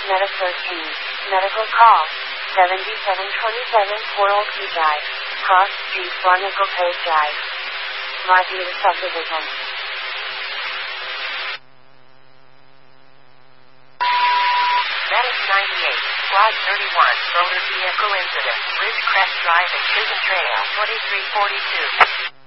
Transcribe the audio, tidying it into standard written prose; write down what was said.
Meta 13. Medical call. 7727 Coral Key Drive. Cross Street, Barnacle Cove Drive. Margate Subdivision. Medic 98, Squad 31, motor vehicle incident, Ridgecrest Drive and Chisholm Trail, 2342.